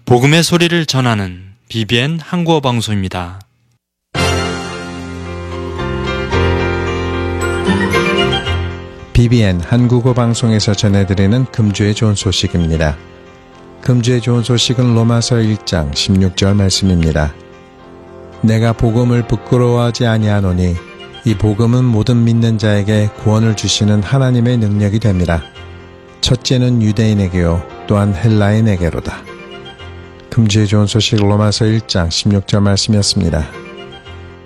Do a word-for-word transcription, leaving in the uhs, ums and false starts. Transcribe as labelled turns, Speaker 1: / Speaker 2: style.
Speaker 1: 복음의 소리를 전하는 비비엔 한국어 방송입니다.
Speaker 2: 비비엔 한국어 방송에서 전해드리는 금주의 좋은 소식입니다. 금주의 좋은 소식은 로마서 일 장 십육 절 말씀입니다. 내가 복음을 부끄러워하지 아니하노니 이 복음은 모든 믿는 자에게 구원을 주시는 하나님의 능력이 됩니다. 첫째는 유대인에게요 또한 헬라인에게로다. 금주의 좋은 소식 로마서 일 장 십육 절 말씀이었습니다.